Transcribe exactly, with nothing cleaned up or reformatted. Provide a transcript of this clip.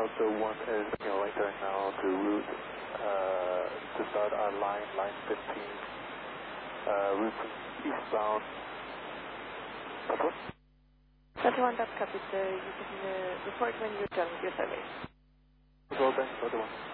Delta one is you know, entering now to route, uh, to start our line, line fifteen, uh, route eastbound. Delta one? Delta one, that's copied. Uh, you can uh, report when you're done with your survey. Well, thanks, Delta one.